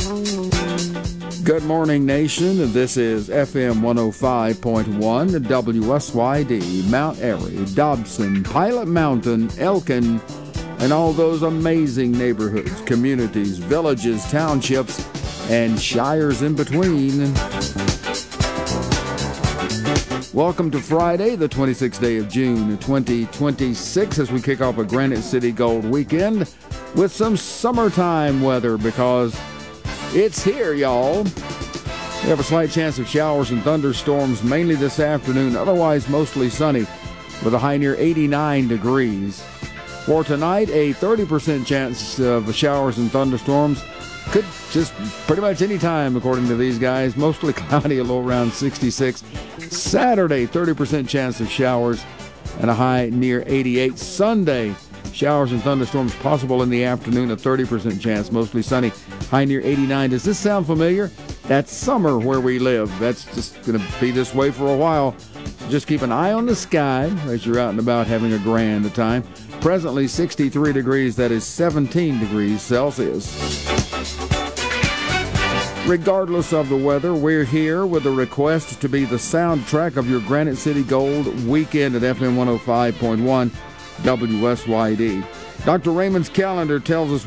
Good morning, nation. This is FM 105.1 WSYD, Mount Airy, Dobson, Pilot Mountain, Elkin, and all those amazing neighborhoods, communities, villages, townships, and shires in between. Welcome to Friday, the 26th day of June, 2026, as we kick off a Granite City Gold weekend with some summertime weather because it's here, y'all. We have a slight chance of showers and thunderstorms mainly this afternoon, otherwise mostly sunny with a high near 89 degrees. For tonight, a 30% chance of showers and thunderstorms. Could just pretty much any time, according to these guys. Mostly cloudy, a low around 66. Saturday, 30% chance of showers and a high near 88. Sunday, showers and thunderstorms possible in the afternoon, a 30% chance, mostly sunny, high near 89. Does this sound familiar? That's summer where we live. That's just going to be this way for a while. So just keep an eye on the sky as you're out and about having a grand time. Presently 63 degrees, that is 17 degrees Celsius. Regardless of the weather, we're here with a request to be the soundtrack of your Granite City Gold weekend at FM 105.1 WSYD. Dr. Raymond's calendar tells us